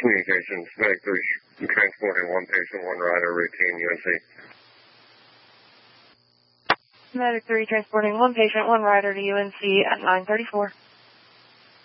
Communications, Medic 3 transporting one patient, one rider, routine UNC. Medic 3 transporting one patient, one rider to UNC at 934.